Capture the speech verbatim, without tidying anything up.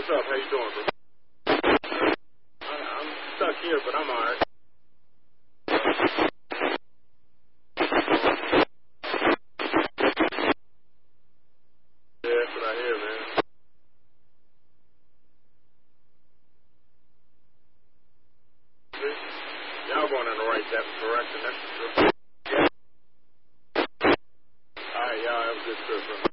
what's up? How you doing, bro? I, I'm stuck here, but I'm all right. Yeah, that's what I hear, man. See? Y'all going in the right direction, that's for sure. All right, y'all have a good trip, bro.